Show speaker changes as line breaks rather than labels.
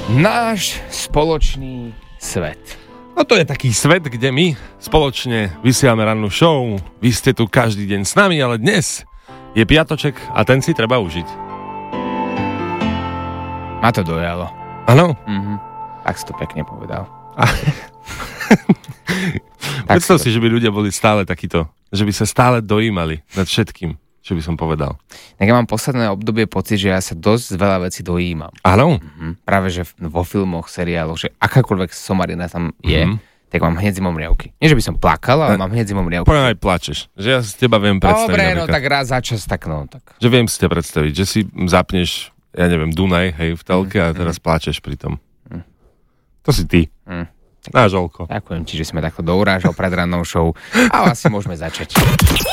Náš spoločný svet.
No to je taký svet, kde my spoločne vysielame rannú show. Vy ste tu každý deň s nami, ale dnes je piatoček a ten si treba užiť.
Ma to dojalo.
Áno?
Tak si to pekne povedal.
Predstav si, že by ľudia boli stále takíto, že by sa stále dojímali nad všetkým, čo by som povedal.
Tak ja mám posledné obdobie pocit, že ja sa dosť veľa vecí dojímam.
Áno?
Práve, že vo filmoch, seriáloch, že akákoľvek somarina tam je, tak mám hneď zimomriavky. Nie, že by som plakal, ale mám hneď zimomriavky.
Poďme aj plačeš. Že ja si teba viem predstaviť.
Dobre, no
napríklad.
tak raz za čas, tak no. Tak.
Že viem si ťa predstaviť, že si zapneš, ja neviem, Dunaj, hej, v telke a teraz plačeš pri tom. To si ty. Náš Olko.
Ďakujem ti, že sme takto dourážal pred rannou show. A asi môžeme začať.